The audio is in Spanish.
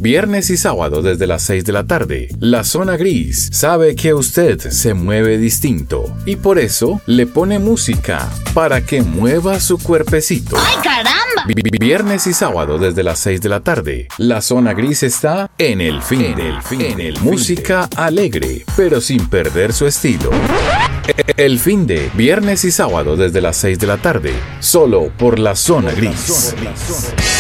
viernes y sábado desde las 6 de la tarde. La Zona Gris sabe que usted se mueve distinto y por eso le pone música para que mueva su cuerpecito. ¡Ay, caramba! Viernes y sábado desde las 6 de la tarde. La Zona Gris está en el fin. Música alegre, pero sin perder su estilo. El fin de viernes y sábado desde las 6 de la tarde. Solo por La Zona Gris.